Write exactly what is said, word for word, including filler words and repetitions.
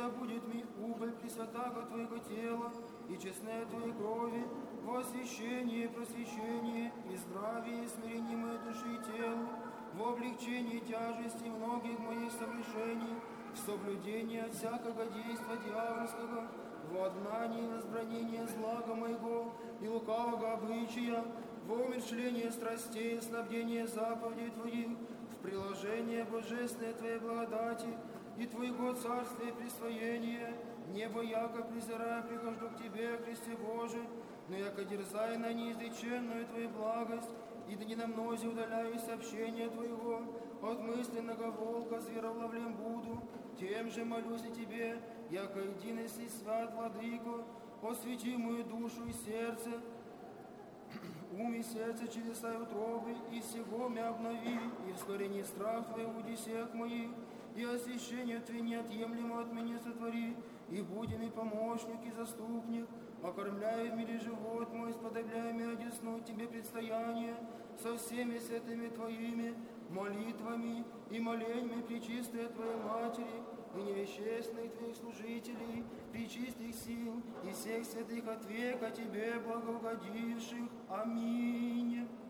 да будет ми убыль пресвятаго Твоего тела и честное Твоей крови, во освящении, просвещении и здравии и смирении моей души и тела, в облегчении тяжести многих моих согрешений, в соблюдении от всякого действа дьявольского, в однании и возбранении злага моего и лукавого обычая, в умерщвлении страстей и снабдении заповедей Твоих, в приложение божественной Твоей благодати и Твоего царствия и присвоения, небо яко презирая прихожу к Тебе, Христе Божий, но яко дерзая на неизреченную Твою благость, и да не на мнозе удаляюсь общения Твоего, от мысленного волка звероловлем буду, тем же молюсь и Тебе, яко единый си свят, Владыко, освети мою душу и сердце, ум и сердце чудеса и утробы, и сего мя обнови, и вскорени страх Твой уди всех моих, и освящение Твое неотъемлемо от меня сотвори, и буди ми помощник и заступник, окормляя в мире живот мой, сподобляя меня одесну Тебе предстояние, со всеми святыми Твоими молитвами и молениями пречистой Твоей Матери, и невещественных Твоих служителей, пречистых сил и всех святых от века Тебе благоугодивших. Аминь.